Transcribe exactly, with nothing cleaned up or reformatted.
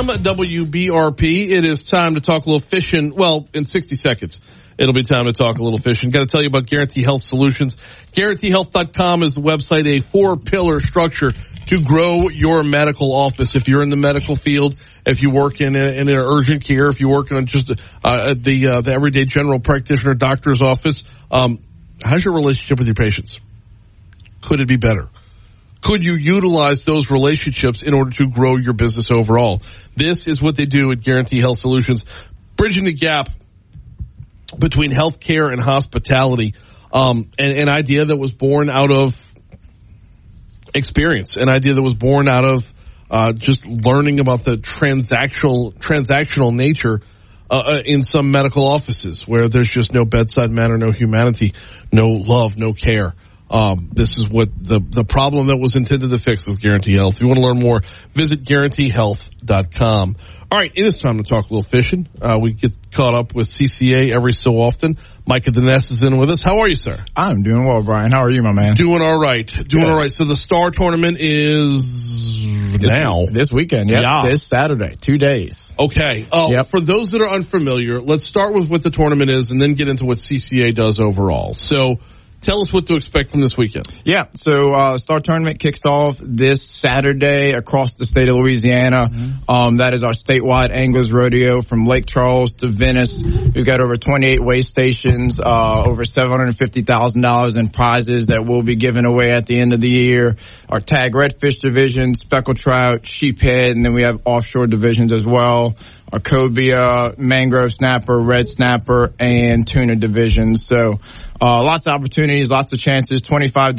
M, W B R P. It is time to talk a little fishing. Well, in sixty seconds, it'll be time to talk a little fishing. Got to tell you about Guarantee Health Solutions. Guarantee health dot com is the website, a four-pillar structure to grow your medical office. If you're in the medical field, if you work in, a, in an urgent care, if you work in just uh, the uh, the everyday general practitioner doctor's office, um, how's your relationship with your patients? Could it be better? Could you utilize those relationships in order to grow your business overall? This is what they do at Guarantee Health Solutions, bridging the gap between healthcare and hospitality. Um, an, an idea that was born out of experience, an idea that was born out of uh, just learning about the transactional transactional nature uh, in some medical offices where there's just no bedside manner, no humanity, no love, no care. Um, this is what the, the problem that was intended to fix with Guarantee Health. If you want to learn more, visit guarantee health dot com. All right, it is time to talk a little fishing. Uh, we get caught up with C C A every so often. Micah Dines is in with us. How are you, sir? I'm doing well, Brian. How are you, my man? Doing all right. Doing Good. all right. So the Star Tournament is this, now. This weekend, yep. yeah. This Saturday, two days. Okay. Uh, yep. For those that are unfamiliar, let's start with what the tournament is and then get into what C C A does overall. So tell us what to expect from this weekend. Yeah, so uh Star Tournament kicks off this Saturday across the state of Louisiana. Mm-hmm. Um, that is our statewide Anglers Rodeo from Lake Charles to Venice. We've got over twenty-eight weigh stations, uh over seven hundred fifty thousand dollars in prizes that we'll be giving away at the end of the year. Our tag redfish division, speckled trout, sheephead, and then we have offshore divisions as well. Our cobia, mangrove snapper, red snapper, and tuna divisions. So uh lots of opportunities, lots of chances, twenty-five